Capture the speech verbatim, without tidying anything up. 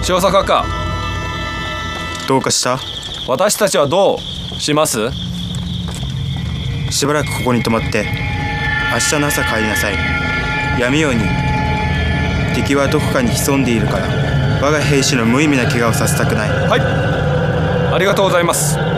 調査閣下、 どうかした？ 私たちはどうします？ しばらくここに泊まって明日の朝帰りなさい。闇夜に敵はどこかに潜んでいるから、我が兵士の無意味な怪我をさせたくない。 はい、ありがとうございます。